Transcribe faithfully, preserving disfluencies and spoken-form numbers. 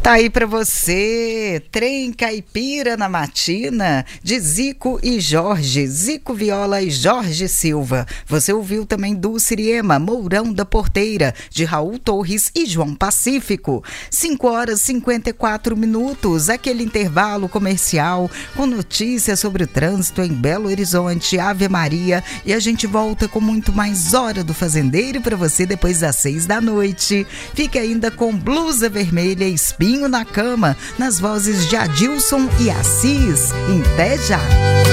Tá aí pra você, Trem Caipira na Matina, de Zico e Jorge, Zico Viola e Jorge Silva. Você ouviu também Dulce Riema, Mourão da Porteira, de Raul Torres e João Pacífico. cinco horas e cinquenta e quatro minutos, aquele intervalo comercial com notícias sobre o trânsito em Belo Horizonte, Ave Maria, e a gente volta com muito mais Hora do Fazendeiro para você depois das seis da noite. Fique ainda com Blusa Vermelha e Espinho na Cama, nas vozes de Adilson e Assis. Até já!